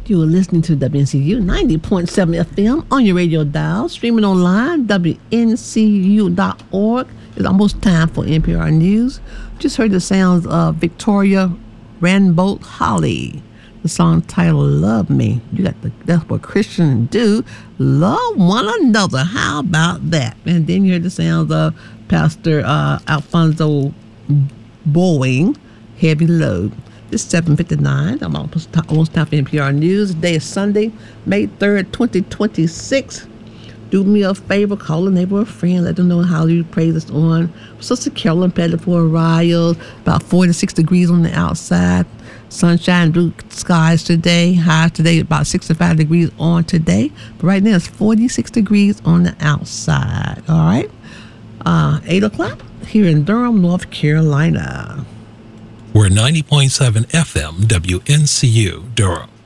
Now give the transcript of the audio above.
You are listening to WNCU 90.7 FM on your radio dial, streaming online, WNCU.org. It's almost time for NPR News. Just heard the sounds of Victoria Rambolt Holly. The song titled Love Me. That's what Christians do. Love one another. How about that? And then you heard the sounds of Pastor Alfonso Boeing, Heavy Load. It's 7:59. I'm almost time for NPR News. Today is Sunday, May 3rd, 2026. Do me a favor, call a neighbor or friend, let them know how you pray this on. Sister Carolyn Pettit for Ariel, about 46 degrees on the outside. Sunshine, blue skies today. High today, about 65 degrees on today. But right now, it's 46 degrees on the outside. All right? 8 o'clock here in Durham, North Carolina. We're 90.7 FM WNCU Durham.